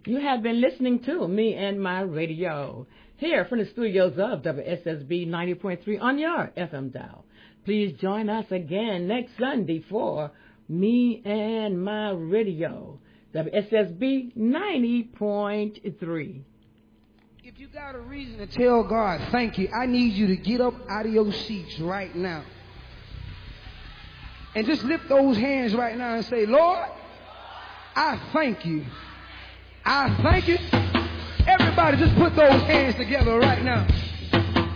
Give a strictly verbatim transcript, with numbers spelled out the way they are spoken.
You have been listening to Me and My Radio, here from the studios of W S S B ninety point three on your F M dial. Please join us again next Sunday for Me and My Radio, W S S B ninety point three. If you got a reason to tell God thank you, I need you to get up out of your seats right now. And just lift those hands right now and say, Lord, I thank you. I thank you. Everybody just put those hands together right now.